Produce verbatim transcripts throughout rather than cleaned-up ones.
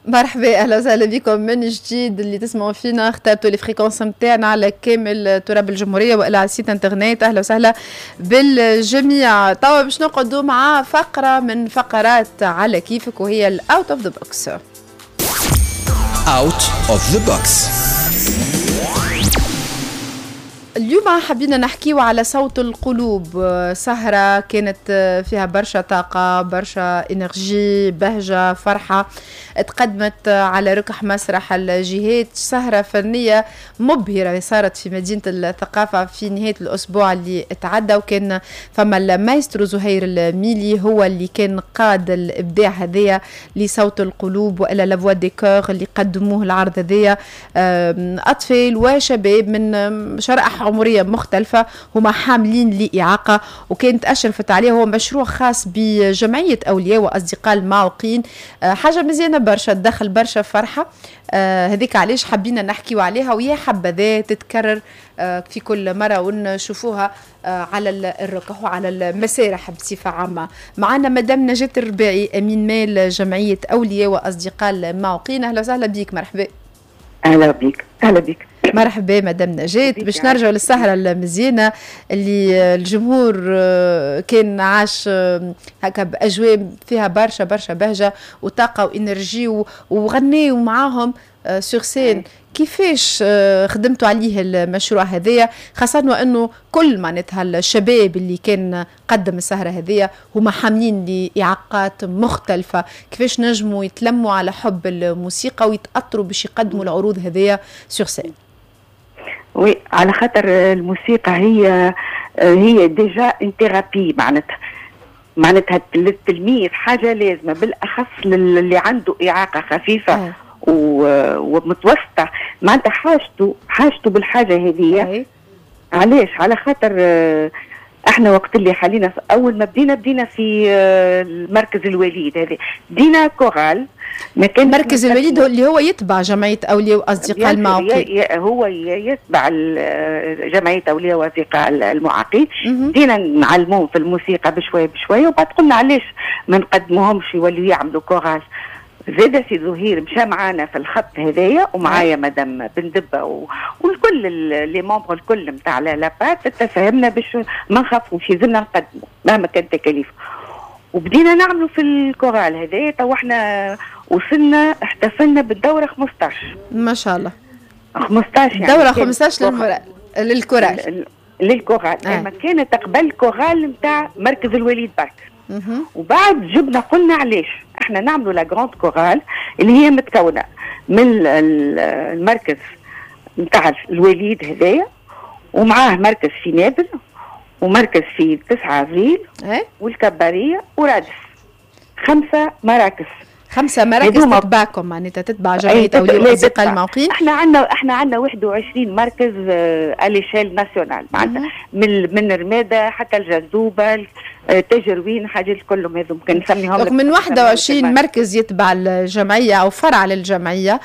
مرحبا، اهلا وسهلا بكم من جديد. اللي تسمعوا فينا اخترتوا لي فريكونس نتاعنا على كامل تراب الجمهوريه والا على السيت انترنت. اهلا وسهلا بالجميع. توا باش نقعدوا مع فقره من فقرات على كيفك وهي الاوت اوف ذا بوكس. اوت اوف ذا بوكس. اليوم حبينا نحكيو على صوت القلوب، سهرة كانت فيها برشا طاقة، برشا إنرجي، بهجة، فرحة، تقدمت على ركح مسرح الجهات. سهرة فنية مبهرة صارت في مدينة الثقافة في نهاية الأسبوع اللي اتعدى، وكان فما المايسترو زهير الميلي هو اللي كان قاد الإبداع هذيا لصوت القلوب وإلا لافوا ديكور اللي قدموه العرض هذيا. أطفال وشباب من شرائح عمرية مختلفة هما حاملين لإعاقة، وكانت أشرفت عليه هو مشروع خاص بجمعية أولياء وأصدقاء المعوقين. أه حاجة مزيانة برشا، تدخل برشا فرحة. أه هذيك علاش حبينا نحكيو عليها، ويا حبذا تتكرر أه في كل مرة ونشوفوها أه على الركح وعلى المسارح بصفة عامة. معنا مدام نجاة الرباعي أمين مال جمعية أولياء وأصدقاء المعوقين. أهلا وسهلا بيك. مرحبا. أهلا بيك. أهلا بيك. مرحبا مدام نجاة. باش نرجعوا للسهرة المزيانة اللي الجمهور كان عاش هكا بأجواء فيها برشا برشا بهجة وطاقة وإنرجي، وغنيوا معاهم سور سين. كيفاش خدمتوا عليه المشروع هذايا، خاصة وأنه كل معناتها الشباب اللي كان قدم السهرة هذايا هما حاملين لإعاقات مختلفة، كيفاش نجموا يتلموا على حب الموسيقى ويتأطروا باش يقدموا العروض هذايا سور سين؟ وي، على خاطر الموسيقى هي هي ديجا انترابي، معناتها معناتها للتلميذ حاجة لازمة، بالأخص اللي عنده إعاقة خفيفة أه. ومتوسطة، معناتها حاجته حاجته بالحاجة هذه أه. علاش؟ على خاطر احنا وقت اللي حالينا اول ما بدينا بدينا في المركز الوليد هذا، بدينا كورال. مركز الوليد اللي هو يتبع جمعية أولياء وأصدقاء المعوقين، هو يتبع جمعية أولياء وأصدقاء المعوقين. بدينا نعلموهم في الموسيقى بشوية بشوية، وبعد قلنا علاش ما نقدموهمش يوليوا يعملوا كورال. زاد سي زهير مشى معانا في الخط هذايا، ومعايا مدام بندبة والكل اللي مامبر الكل نتاع لابات، تفهمنا باش ما نخافوش يلزمنا نقدموا مهما كانت تكاليف. وبدينا نعملوا في الكورال هذايا. تو احنا وصلنا احتفلنا بالدورة خمسطاش ما شاء الله. خمسطاش يعني دورة خمسطاش للكورال للكورال للكورال اما كانت قبل كورال نتاع مركز الوليد برك. وبعد جبنا قلنا علاش احنا نعملوا لا جراند كورال اللي هي متكونه من المركز نتاع الوليد هذايا، ومعاه مركز في نابل، ومركز في تسعة افريل والكباريه ورادس. خمسه مراكز خمسه مراكز تتبعكم، معناتها تتبع جمعيه اولياء وأصدقاء المعوقين. احنا عندنا احنا عندنا واحد وعشرين مركز اليشيل ناسيونال، معناتها من من رماده حتى الجذوبه تجروين حاجات كلهم هذو ممكن نسميهم من واحد وعشرين مركز يتبع الجمعيه او فرع للجمعيه.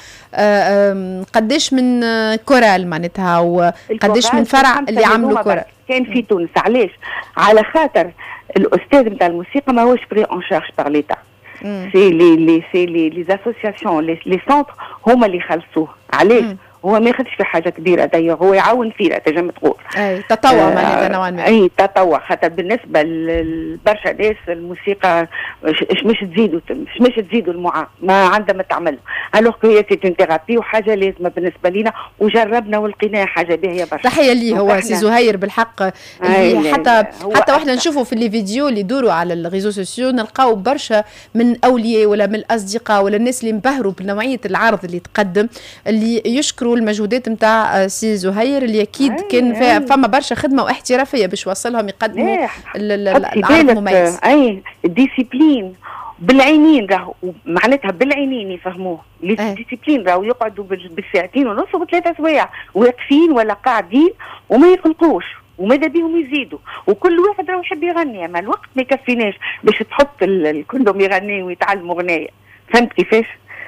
قداش من كورال معناتها، وقداش من فرع اللي عملوا كورال؟ كان في تونس. علاش؟ على خاطر الاستاذ نتاع الموسيقى ماهوش بري اون شارج بار ليتا، سي لي لي سي لي لي اسوسياسيون لي لي سونتر هما اللي يخلصوه. علاش؟ هو ما ياخذش في حاجه كبيره، داير هو يعاون فينا تنجم تقول اي تطوع آه معناتها نوعا ما. اي تطوع، خاطر بالنسبه لبرشا ناس الموسيقى مش مش تزيدوا مش مش تزيدوا المعاق ما عندها ما تعمل، الوغ هي سي اون ثيرابي وحاجه لازمه بالنسبه لينا، وجربنا ولقيناها حاجه باهيه برشا. تحيه ليه هو سي زهير بالحق. اللي حتى حتى واحنا نشوفوا في لي فيديو اللي يدوروا على الريزو سوسيو نلقاو برشا من اولياء ولا من الاصدقاء ولا الناس اللي انبهروا بنوعيه العرض اللي تقدم، اللي يشكروا المجهودات نتاع سي زهير اللي اكيد كان فما برشا خدمه واحترافيه باش وصلهم يقدموا العرض مميز. اي الديسيبلين بالعينين راهو، معناتها بالعينين يفهموه. الديسيبلين راهو يقعدوا بالساعتين ونص وبثلاثة سوايع واقفين ولا قاعدين وما يقلقوش، وماذا بيهم يزيدوا، وكل واحد راهو يحب يغني، اما الوقت ما يكفيناش باش تحط كلهم يغنيوا ويتعلموا غنايه. فهمت كيفاش؟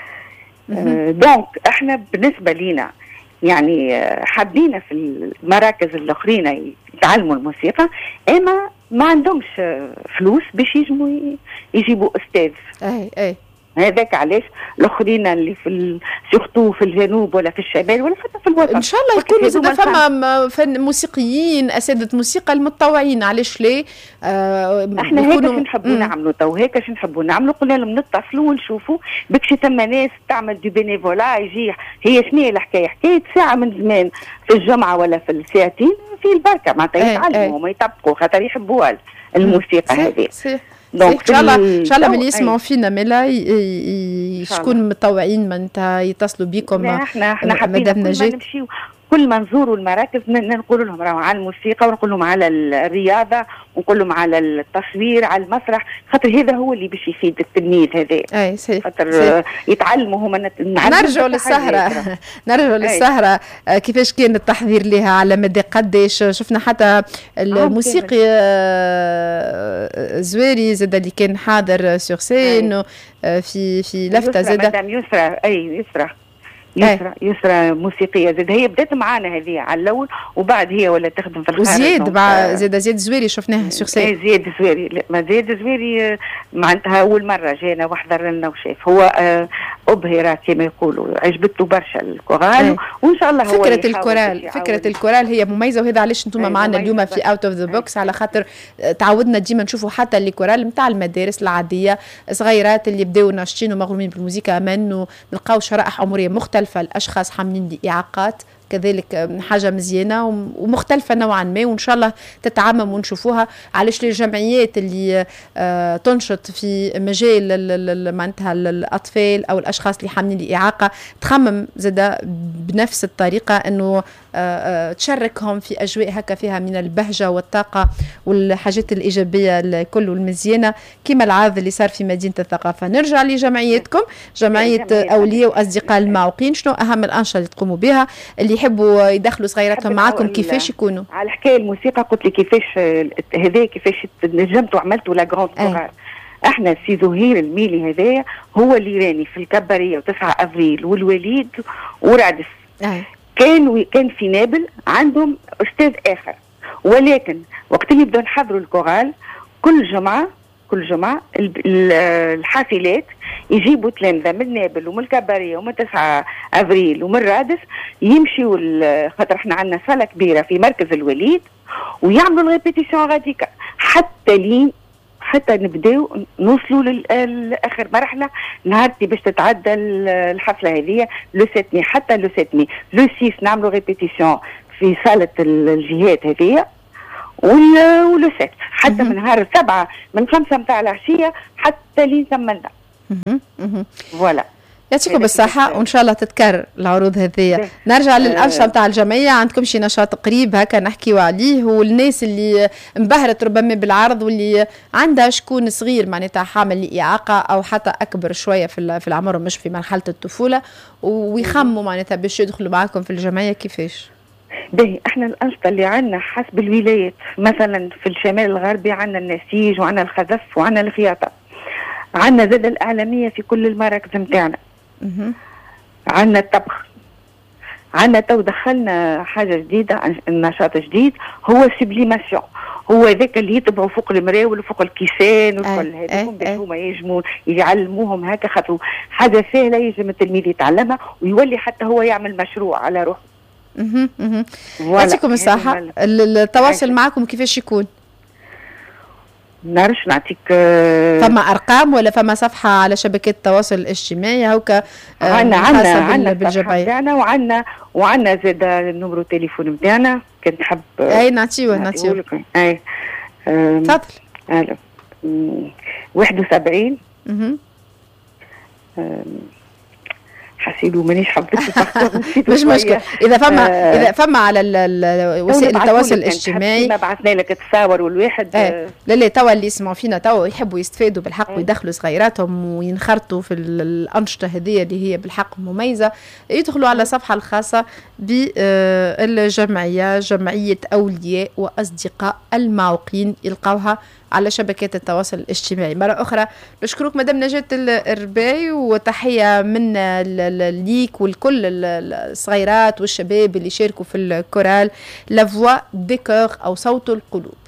آه دونك احنا بالنسبه لينا يعني حابين في المراكز الاخرين يتعلموا الموسيقى، اما ما عندهمش فلوس باش يجموا يجيبوا استاذ. اي اي هذاك علاش الاخرين اللي في سورتو في الجنوب ولا في الشمال ولا حتى في الوسط ان شاء الله يكونوا زاد فما فن موسيقيين اساتذه موسيقى المتطوعين. علاش ليه؟ آه احنا هيك نحبوا نعملوا تو هيك باش نحبوا نعملوا. قلنا لهم نتصلوا ونشوفوا بكشي ثم ناس تعمل دي بينيفولا يجي. هي شنو هي الحكايه؟ حكايه ساعه من زمان في الجمعه ولا في الساعتين في البركه معناتها يتعلموا وما يطبقوا خاطر يحبوها الموسيقى هذه. دونك ان شاء الله ان شاء الله من اللي يسمعوا فينا ملا شكون متطوعين معناتها يتصلوا بكم. احنا احنا حابين نمشيو كل ما نزوروا المراكز نقول لهم راهو على الموسيقى ونقول لهم على الرياضه ونقول لهم على التصوير على المسرح خاطر هذا هو اللي باش يفيد التلميذ هذا. اي صحيح خاطر يتعلموا هما. نرجعوا للسهره نرجعوا للسهره كيفاش كان التحضير لها على مدى قداش؟ شفنا حتى الموسيقي زويري زاد اللي كان حاضر سور سين في في لفته زاد مدام يسرى. اي يسرى يسرى يسرى موسيقيه زاد هي بدات معانا هذه على الاول وبعد هي ولا تخدم في الخارج. وزياد زاد زياد زويري شفناها سور سين. اي زياد زويري ما زياد زويري معناتها اول مره جانا وحضر لنا وشاف هو ابهر كما يقولوا عجبته برشا الكورال وان شاء الله هو فكره الكورال فكره الكورال هي مميزه وهذا علاش انتم معنا اليوم في اوت اوف ذا بوكس على خاطر تعودنا ديما نشوفوا حتى الكورال نتاع المدارس العاديه صغيرات اللي بداوا ناشطين ومغرومين بالموسيقى امن نلقاو شرائح عمريه مختلفه الاشخاص حاملين لاعاقات كذلك حاجه مزيانه ومختلفه نوعا ما وان شاء الله تتعمم ونشوفوها. علاش الجمعيات اللي آه تنشط في مجال معناتها الاطفال او الاشخاص اللي حاملين الاعاقه تخمم زاده بنفس الطريقه انه آه تشاركهم في اجواء هكا فيها من البهجه والطاقه والحاجات الايجابيه الكل والمزيانه كما العرض اللي صار في مدينه الثقافه. نرجع لجمعيتكم جمعيه اولياء واصدقاء المعوقين، شنو اهم الانشطه اللي تقوموا بها اللي يحبوا يدخلوا صغيراتهم معاكم كيفاش يكونوا؟ على الحكايه الموسيقى قلت لي كيفاش هذا كيفاش نجمتوا عملتوا لا جراند كورال. احنا سي زهير الميلي هذايا هو اللي راني في الكباريه وتسعة افريل والوليد ورادس. أي. كان كان في نابل عندهم استاذ اخر ولكن وقت اللي بدأوا نحضروا الكورال كل جمعه كل جمعه الحافلات يجيبوا تلامذه من نابل ومن الكباريه ومن تسعة افريل ومن رادس يمشيوا خاطر احنا عندنا صاله كبيره في مركز الوليد ويعملوا الريبيتيشن غاديكا حتى لين حتى نبداو نوصلوا لاخر مرحله نهارتي باش تتعدى الحفله هذه لو سيتمي حتى لو سيتمي لو سيس نعملوا ريبيتيشن في صاله الجهات هذه ولو سيت حتى من نهار سبعة من خمسة متاع العشيه حتى لين كملنا. فوالا يعطيكم بالصحة وإن شاء الله تتكرر العروض هذه. نرجع للأنشطة نتاع الجمعية. عندكم شي نشاط قريب هكا نحكيوا عليه والناس اللي انبهرت ربما بالعرض واللي عندها شكون صغير معناتها حامل لإعاقة أو حتى أكبر شوية في في العمر مش في مرحلة الطفولة ويخموا معناتها باش يدخلوا معاكم في الجمعية كيفاش؟ باهي احنا الانشطه اللي عندنا حسب الولايات مثلا في الشمال الغربي عندنا النسيج وعندنا الخزف وعندنا الخياطه. عندنا زاد الاعلاميه في كل المراكز نتاعنا. عندنا الطبخ. عندنا تو دخلنا حاجه جديده نشاط جديد هو سبليماسيون هو ذاك اللي يطبعوا فوق المراول وفوق الكيسان وكل هذاكم باش هما يجموا يعلموهم هكا خاطر حاجه سهله يجم التلميذ يتعلمها ويولي حتى هو يعمل مشروع على روحه. اها اها يعطيكم الصحة. التواصل معكم كيفاش يكون؟ نعرفش نعطيك فما ارقام ولا فما صفحه على شبكات التواصل الاجتماعي هوكا عندنا عندنا عندنا بالجمعيه نتاعنا وعندنا وعندنا زاد النمرو تليفون نتاعنا كنت نحب اي نعطيوه نعطيوه اي تفضل. الو واحد وسبعين حسيلو مانيش حبيت مش مشكل. اذا فما آه اذا فما على وسائل التواصل الاجتماعي ما بعثنا لك تصاور والواحد آه. لا لا توا اللي يسمعوا فينا توا يحبوا يستفادوا بالحق آه. ويدخلوا صغيراتهم وينخرطوا في الانشطه هذه اللي هي بالحق مميزه يدخلوا على الصفحه الخاصه بالجمعيه جمعيه اولياء واصدقاء المعوقين يلقاوها على شبكات التواصل الاجتماعي. مرة أخرى نشكرك مدام نجاة الرباعي وتحية من ليك والكل الصغيرات والشباب اللي شاركوا في الكورال لا فوا ديكور أو صوت القلوب.